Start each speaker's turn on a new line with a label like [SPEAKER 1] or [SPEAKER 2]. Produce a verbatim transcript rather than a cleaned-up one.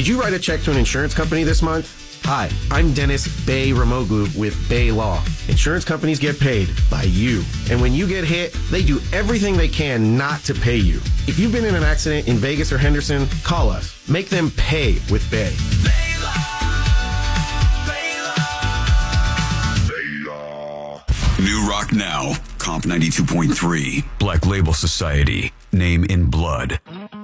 [SPEAKER 1] Did you write a check to an insurance company this month? Hi, I'm Dennis Bay Ramoglu with Bay Law. Insurance companies get paid by you. And when you get hit, they do everything they can not to pay you. If you've been in an accident in Vegas or Henderson, call us. Make them pay with Bay. Bay Law. Bay
[SPEAKER 2] Law. Bay Law. New Rock Now. Comp ninety-two point three. Black Label Society. Name in blood.